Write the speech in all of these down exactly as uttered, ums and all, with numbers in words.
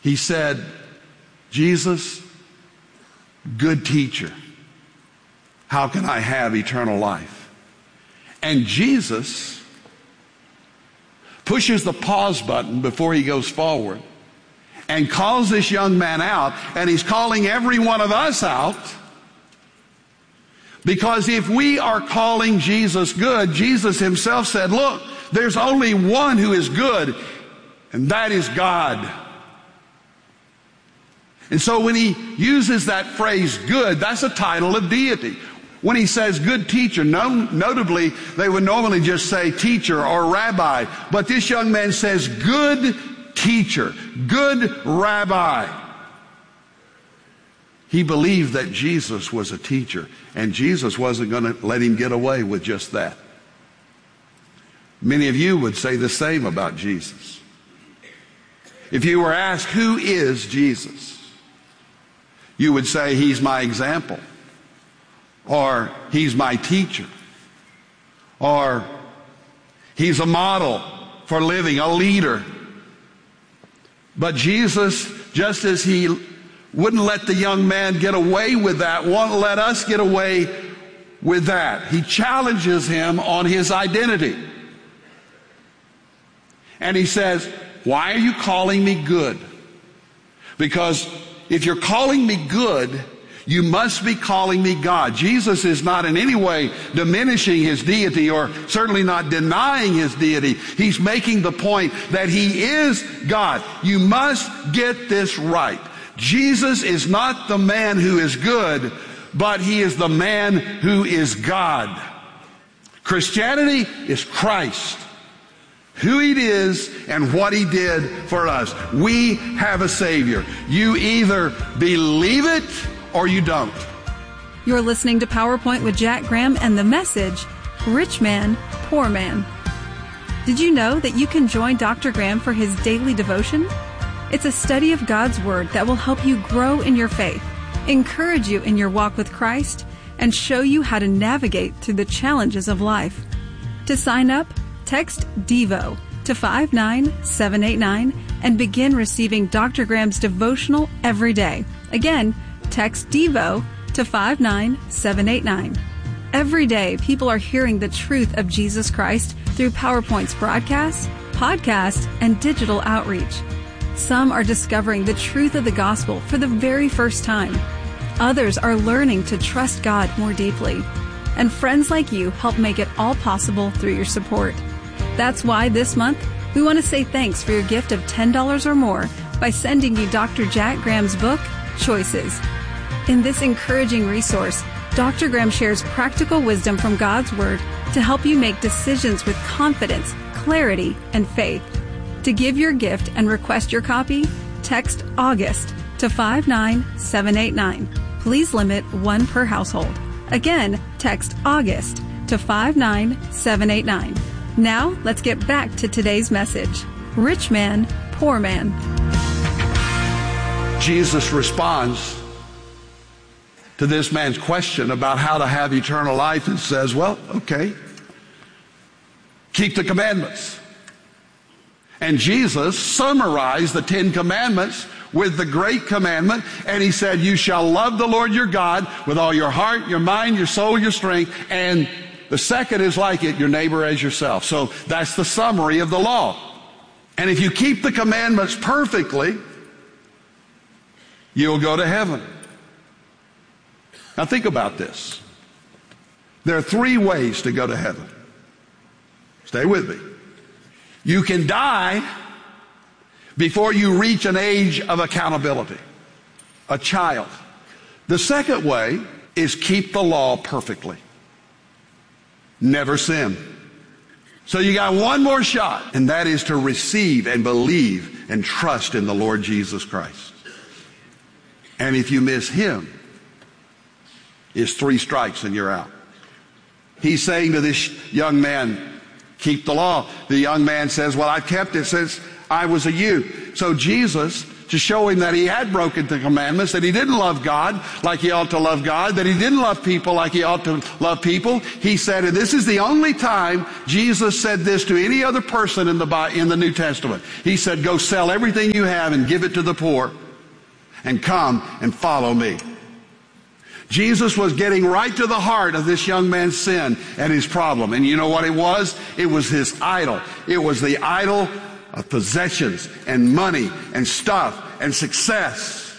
He said, Jesus, good teacher, how can I have eternal life? And Jesus pushes the pause button before he goes forward and calls this young man out, and he's calling every one of us out. Because if we are calling Jesus good, Jesus himself said, look, there's only one who is good, and that is God. And so when he uses that phrase good, that's a title of deity. When he says good teacher, no, notably, they would normally just say teacher or rabbi. But this young man says good teacher, good rabbi. He believed that Jesus was a teacher, and Jesus wasn't going to let him get away with just that. Many of you would say the same about Jesus. If you were asked, who is Jesus? You would say, he's my example. Or, he's my teacher. Or, he's a model for living, a leader. But Jesus, just as he wouldn't let the young man get away with that, won't let us get away with that. He challenges him on his identity. And he says, why are you calling me good? Because if you're calling me good, you must be calling me God. Jesus is not in any way diminishing his deity, or certainly not denying his deity. He's making the point that he is God. You must get this right. Jesus is not the man who is good, but he is the man who is God. Christianity is Christ, who he is and what he did for us. We have a Savior. You either believe it or you don't. You're listening to PowerPoint with Jack Graham and the message, Rich Man, Poor Man. Did you know that you can join Doctor Graham for his daily devotion? It's a study of God's Word that will help you grow in your faith, encourage you in your walk with Christ, and show you how to navigate through the challenges of life. To sign up, text DEVO to five nine seven eight nine and begin receiving Doctor Graham's devotional every day. Again, text DEVO to five nine seven eight nine. Every day, people are hearing the truth of Jesus Christ through PowerPoint's broadcasts, podcasts, and digital outreach. Some are discovering the truth of the gospel for the very first time. Others are learning to trust God more deeply. And friends like you help make it all possible through your support. That's why this month, we want to say thanks for your gift of ten dollars or more by sending you Doctor Jack Graham's book, Choices. In this encouraging resource, Doctor Graham shares practical wisdom from God's Word to help you make decisions with confidence, clarity, and faith. To give your gift and request your copy, text August to five nine seven eight nine. Please limit one per household. Again, text August to five nine seven eight nine. Now, let's get back to today's message. Rich Man, Poor Man. Jesus responds to this man's question about how to have eternal life and says, well, okay, keep the commandments. And Jesus summarized the Ten Commandments with the great commandment, and he said, you shall love the Lord your God with all your heart, your mind, your soul, your strength, and the second is like it, your neighbor as yourself. So that's the summary of the law. And if you keep the commandments perfectly, you'll go to heaven. Now think about this. There are three ways to go to heaven. Stay with me. You can die before you reach an age of accountability, a child. The second way is keep the law perfectly. Never sin. So you got one more shot, and that is to receive and believe and trust in the Lord Jesus Christ. And if you miss him, it's three strikes and you're out. He's saying to this young man, keep the law. The young man says, well, I've kept it since I was a youth. So Jesus to show him that he had broken the commandments, that he didn't love God like he ought to love God, that he didn't love people like he ought to love people. He said, and this is the only time Jesus said this to any other person in the, in the New Testament. He said, go sell everything you have and give it to the poor and come and follow me. Jesus was getting right to the heart of this young man's sin and his problem. And you know what it was? It was his idol. It was the idol of possessions and money and stuff and success.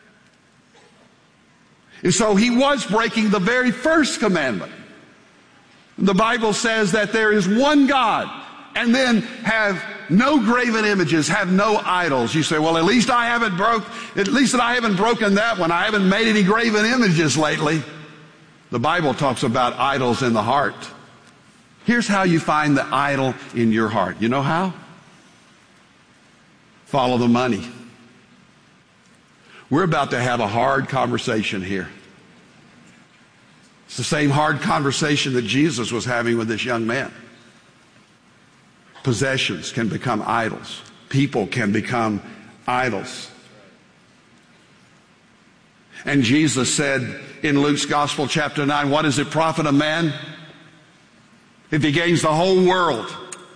And so he was breaking the very first commandment. The Bible says that there is one God, and then have no graven images, have no idols. You say, well, at least I haven't broke, at least that I haven't broken that one. I haven't made any graven images lately. The Bible talks about idols in the heart. Here's how you find the idol in your heart. You know how? Follow the money. We're about to have a hard conversation here. It's the same hard conversation that Jesus was having with this young man. Possessions can become idols. People can become idols. And Jesus said in Luke's Gospel, chapter nine, what does it profit a man if he gains the whole world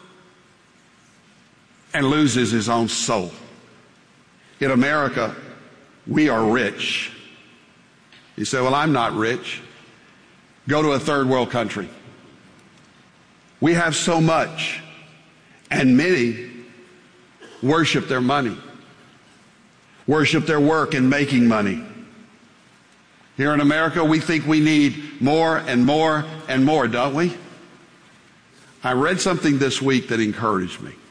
and loses his own soul? In America, we are rich. You say, well, I'm not rich. Go to a third world country. We have so much, and many worship their money, worship their work in making money. Here in America, we think we need more and more and more, don't we? I read something this week that encouraged me.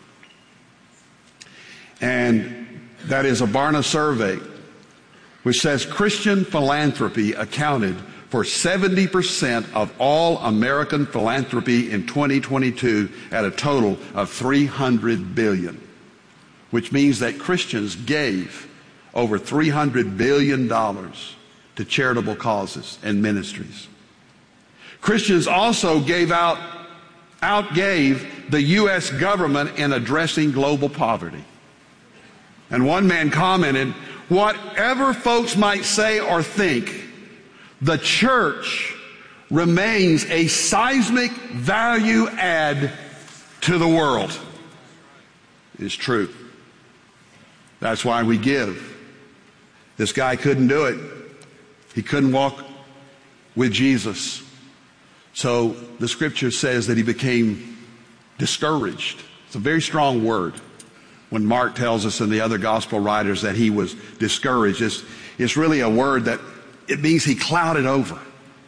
And that is a Barna survey, which says Christian philanthropy accounted for seventy percent of all American philanthropy in twenty twenty-two at a total of three hundred billion dollars, which means that Christians gave over three hundred billion dollars to charitable causes and ministries. Christians also gave out, outgave the U S government in addressing global poverty. And one man commented, whatever folks might say or think, the church remains a seismic value add to the world. It's true. That's why we give. This guy couldn't do it. He couldn't walk with Jesus. So the scripture says that he became discouraged. It's a very strong word when Mark tells us and the other gospel writers that he was discouraged. It's, it's really a word that it means he clouded over.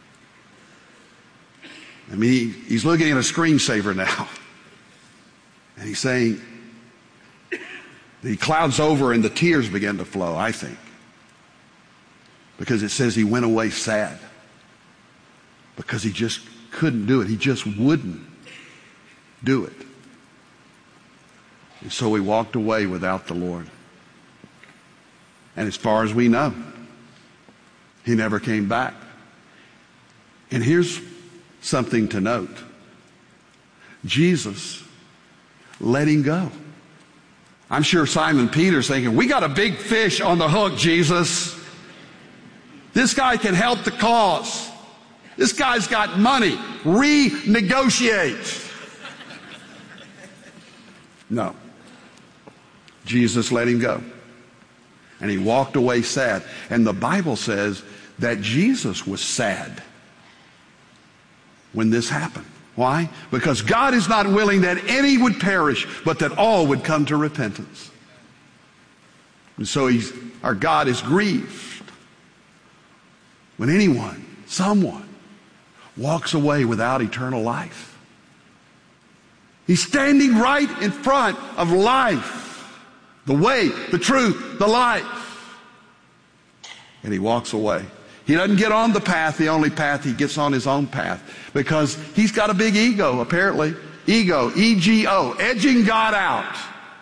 I mean, he, he's looking at a screensaver now. And he's saying, he clouds over and the tears begin to flow, I think. Because it says he went away sad. Because he just couldn't do it. He just wouldn't do it. And so he walked away without the Lord. And as far as we know, he never came back. And here's something to note. Jesus let him go. I'm sure Simon Peter's thinking, we got a big fish on the hook, Jesus. This guy can help the cause. This guy's got money. Renegotiate. No. Jesus let him go. And he walked away sad. And the Bible says that Jesus was sad when this happened. Why? Because God is not willing that any would perish, but that all would come to repentance. And so he's, our God is grieved when anyone, someone, walks away without eternal life. He's standing right in front of life, the way, the truth, the life. And he walks away. He doesn't get on the path, the only path. He gets on his own path because he's got a big ego, apparently. Ego, E G O, edging God out.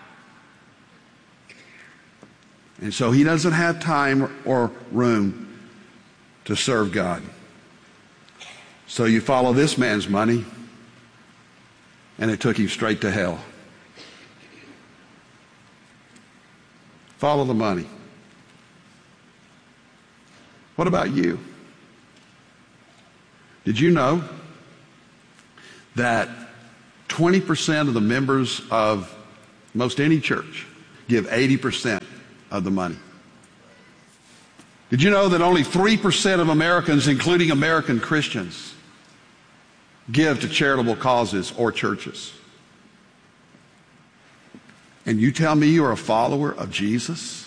And so he doesn't have time or room to serve God. So you follow this man's money, and it took him straight to hell. Follow the money. What about you? Did you know that twenty percent of the members of most any church give eighty percent of the money? Did you know that only three percent of Americans, including American Christians, give to charitable causes or churches? And you tell me you're a follower of Jesus?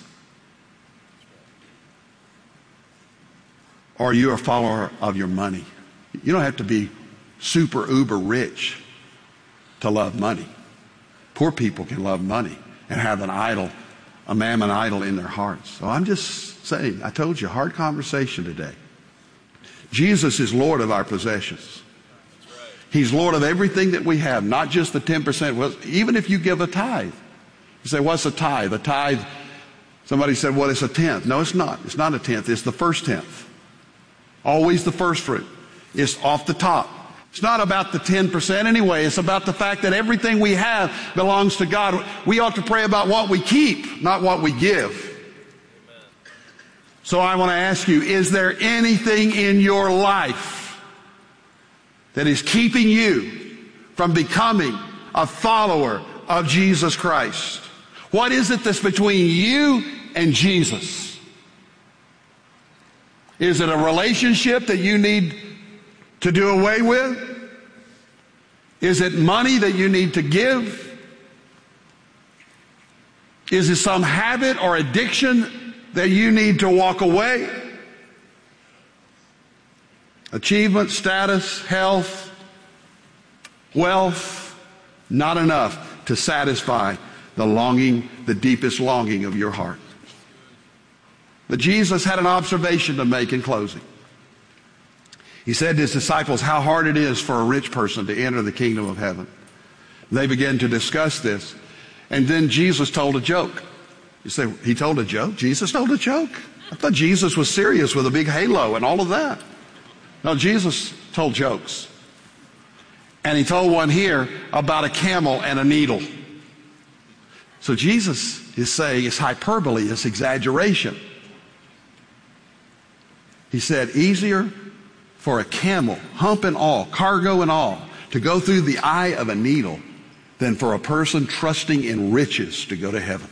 Or are you a follower of your money? You don't have to be super uber rich to love money. Poor people can love money and have an idol, a mammon idol in their hearts. So I'm just saying, I told you, hard conversation today. Jesus is Lord of our possessions. He's Lord of everything that we have, not just the ten percent. Well, even if you give a tithe. You say, what's a tithe? A tithe, somebody said, well, it's a tenth. No, it's not. It's not a tenth. It's the first tenth. Always the first fruit. It's off the top. It's not about the ten percent anyway. It's about the fact that everything we have belongs to God. We ought to pray about what we keep, not what we give. Amen. So I want to ask you, is there anything in your life that is keeping you from becoming a follower of Jesus Christ? What is it that's between you and Jesus? Is it a relationship that you need to do away with? Is it money that you need to give? Is it some habit or addiction that you need to walk away? Achievement, status, health, wealth, not enough to satisfy the longing, the deepest longing of your heart. But Jesus had an observation to make in closing. He said to his disciples how hard it is for a rich person to enter the kingdom of heaven. They began to discuss this. And then Jesus told a joke. You say, he told a joke? Jesus told a joke? I thought Jesus was serious with a big halo and all of that. No, Jesus told jokes. And he told one here about a camel and a needle. So Jesus is saying it's hyperbole, it's exaggeration. He said, easier for a camel, hump and all, cargo and all, to go through the eye of a needle than for a person trusting in riches to go to heaven.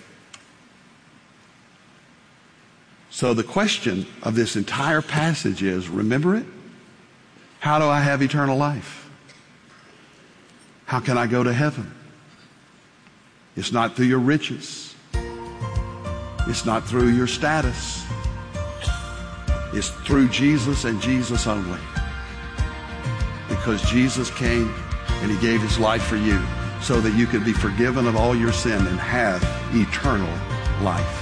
So the question of this entire passage is, remember it? How do I have eternal life? How can I go to heaven? It's not through your riches. It's not through your status. It's through Jesus and Jesus only. Because Jesus came and he gave his life for you so that you could be forgiven of all your sin and have eternal life.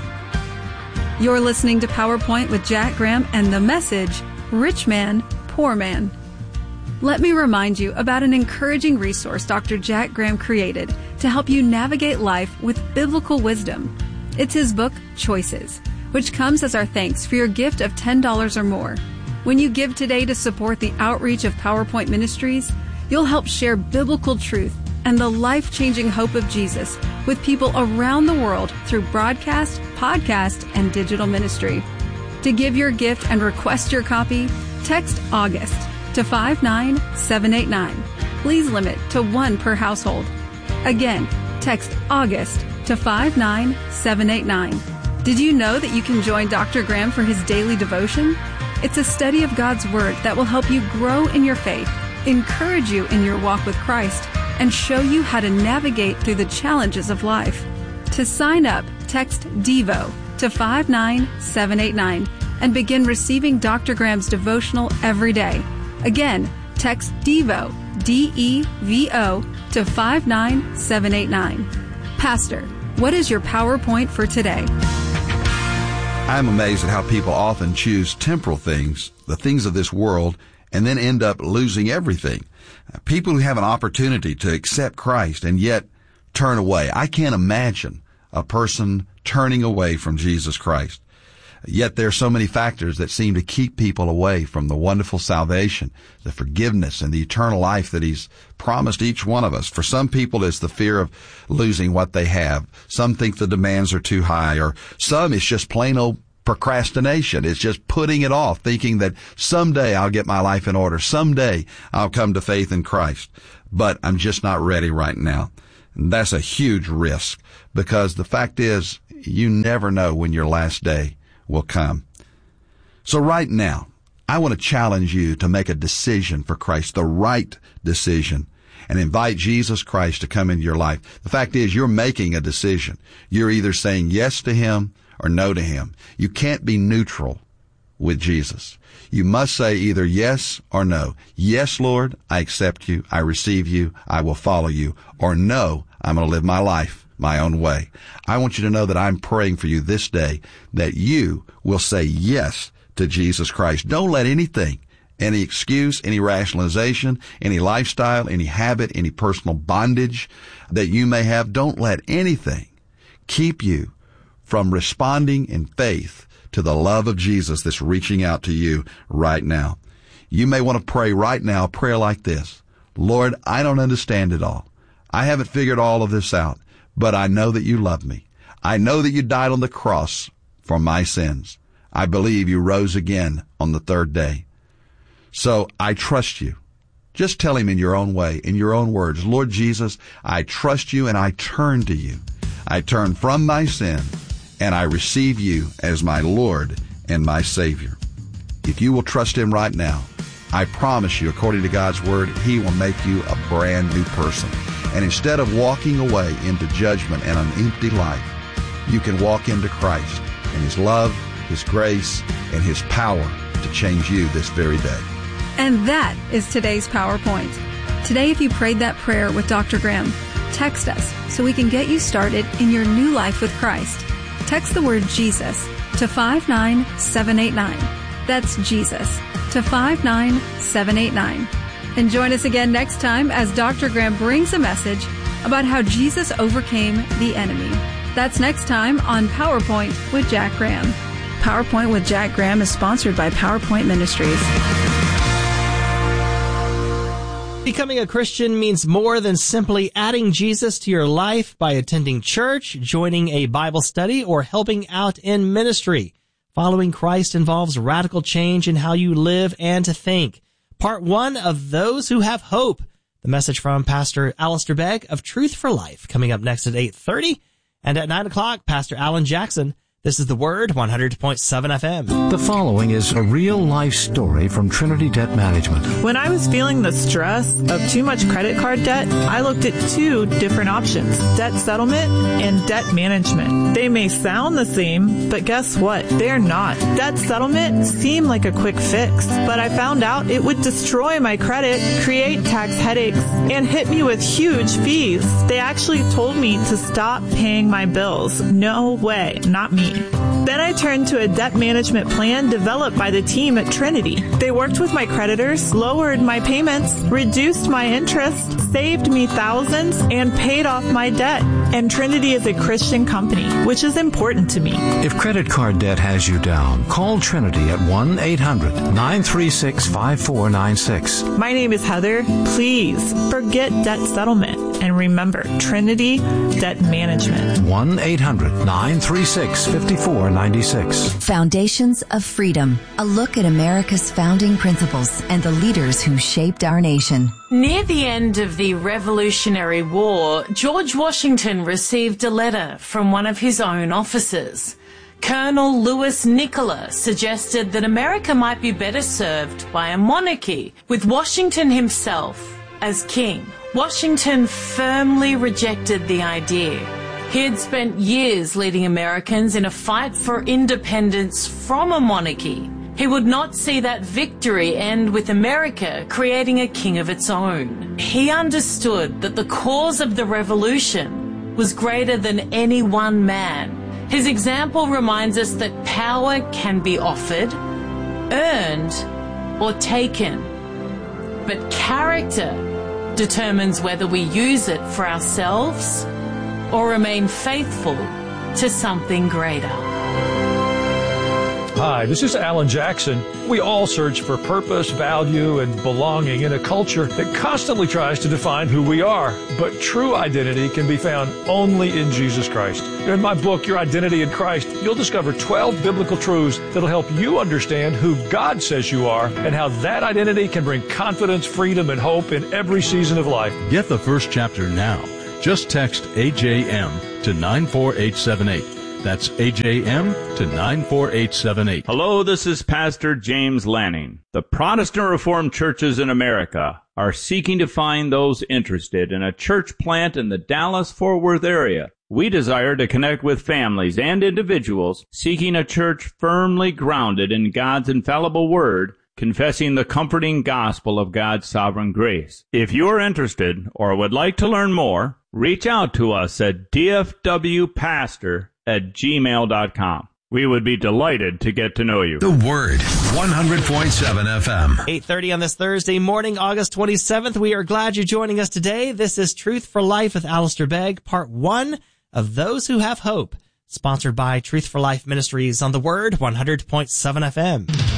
You're listening to PowerPoint with Jack Graham and the message, Rich Man, Poor Man. Let me remind you about an encouraging resource Doctor Jack Graham created to help you navigate life with biblical wisdom. It's his book, Choices, which comes as our thanks for your gift of ten dollars or more. When you give today to support the outreach of PowerPoint Ministries, you'll help share biblical truth and the life-changing hope of Jesus with people around the world through broadcast, podcast, and digital ministry. To give your gift and request your copy, text August to five nine seven eight nine. Please limit to one per household. Again, text August to five nine seven eight nine. Did you know that you can join Doctor Graham for his daily devotion? It's a study of God's Word that will help you grow in your faith, encourage you in your walk with Christ, and show you how to navigate through the challenges of life. To sign up, text DEVO to five nine seven eight nine and begin receiving Doctor Graham's devotional every day. Again, text DEVO, D E V O, to five nine seven eight nine. Pastor, what is your PowerPoint for today? I'm amazed at how people often choose temporal things, the things of this world, and then end up losing everything. People who have an opportunity to accept Christ and yet turn away. I can't imagine a person turning away from Jesus Christ. Yet there are so many factors that seem to keep people away from the wonderful salvation, the forgiveness, and the eternal life that He's promised each one of us. For some people, it's the fear of losing what they have. Some think the demands are too high, or some it's just plain old procrastination. It's just putting it off, thinking that someday I'll get my life in order. Someday I'll come to faith in Christ. But I'm just not ready right now. And that's a huge risk, because the fact is, you never know when your last day will come. So right now, I want to challenge you to make a decision for Christ, the right decision, and invite Jesus Christ to come into your life. The fact is, you're making a decision. You're either saying yes to Him or no to Him. You can't be neutral with Jesus. You must say either yes or no. Yes, Lord, I accept You. I receive You. I will follow You. Or no, I'm going to live my life my own way. I want you to know that I'm praying for you this day that you will say yes to Jesus Christ. Don't let anything, any excuse, any rationalization, any lifestyle, any habit, any personal bondage that you may have, don't let anything keep you from responding in faith to the love of Jesus that's reaching out to you right now. You may want to pray right now a prayer like this. Lord, I don't understand it all. I haven't figured all of this out, but I know that You love me. I know that You died on the cross for my sins. I believe You rose again on the third day. So I trust You. Just tell Him in your own way, in your own words, Lord Jesus, I trust You and I turn to You. I turn from my sin and I receive You as my Lord and my Savior. If you will trust Him right now, I promise you, according to God's Word, He will make you a brand new person. And instead of walking away into judgment and an empty life, you can walk into Christ and His love, His grace, and His power to change you this very day. And that is today's PowerPoint. Today, if you prayed that prayer with Doctor Graham, text us so we can get you started in your new life with Christ. Text the word Jesus to five nine seven eight nine. That's Jesus to five nine seven eight nine. And join us again next time as Doctor Graham brings a message about how Jesus overcame the enemy. That's next time on PowerPoint with Jack Graham. PowerPoint with Jack Graham is sponsored by PowerPoint Ministries. Becoming a Christian means more than simply adding Jesus to your life by attending church, joining a Bible study, or helping out in ministry. Following Christ involves radical change in how you live and to think. Part one of Those Who Have Hope. The message from Pastor Alistair Begg of Truth for Life coming up next at eight thirty. And at nine o'clock, Pastor Alan Jackson. This is The Word, one hundred point seven F M. The following is a real-life story from Trinity Debt Management. When I was feeling the stress of too much credit card debt, I looked at two different options, debt settlement and debt management. They may sound the same, but guess what? They're not. Debt settlement seemed like a quick fix, but I found out it would destroy my credit, create tax headaches, and hit me with huge fees. They actually told me to stop paying my bills. No way, not me. Then I turned to a debt management plan developed by the team at Trinity. They worked with my creditors, lowered my payments, reduced my interest, saved me thousands, and paid off my debt. And Trinity is a Christian company, which is important to me. If credit card debt has you down, call Trinity at one eight hundred nine three six five four nine six. My name is Heather. Please forget debt settlement and remember Trinity Debt Management. one eight hundred nine three six five four nine six. Foundations of Freedom, a look at America's founding principles and the leaders who shaped our nation. Near the end of the Revolutionary War, George Washington received a letter from one of his own officers. Colonel Louis Nicola suggested that America might be better served by a monarchy, with Washington himself as king. Washington firmly rejected the idea. He had spent years leading Americans in a fight for independence from a monarchy. He would not see that victory end with America creating a king of its own. He understood that the cause of the revolution was greater than any one man. His example reminds us that power can be offered, earned, or taken. But character determines whether we use it for ourselves or remain faithful to something greater. Hi, this is Alan Jackson. We all search for purpose, value, and belonging in a culture that constantly tries to define who we are. But true identity can be found only in Jesus Christ. In my book, Your Identity in Christ, you'll discover twelve biblical truths that'll help you understand who God says you are and how that identity can bring confidence, freedom, and hope in every season of life. Get the first chapter now. Just text A J M to nine four eight seven eight. That's A J M to nine four eight seven eight. Hello, this is Pastor James Lanning. The Protestant Reformed churches in America are seeking to find those interested in a church plant in the Dallas-Fort Worth area. We desire to connect with families and individuals seeking a church firmly grounded in God's infallible word, confessing the comforting gospel of God's sovereign grace. If you are interested or would like to learn more, reach out to us at d f w pastor at gmail dot com. We would be delighted to get to know you. The Word, one hundred point seven F M. eight thirty on this Thursday morning, August twenty-seventh. We are glad you're joining us today. This is Truth for Life with Alistair Begg, part one of Those Who Have Hope, sponsored by Truth for Life Ministries on The Word, one hundred point seven F M.